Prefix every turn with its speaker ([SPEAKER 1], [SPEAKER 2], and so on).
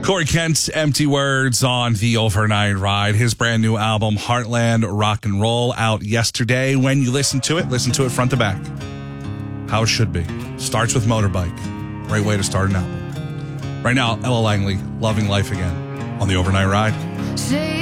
[SPEAKER 1] Corey Kent's Empty Words on the Overnight Ride. His brand new album, Heartland Rock and Roll, out yesterday. When you listen to it front to back. How it should be. Starts with Motorbike. Great way to start an album. Right now, Ella Langley, Loving Life Again on the Overnight Ride.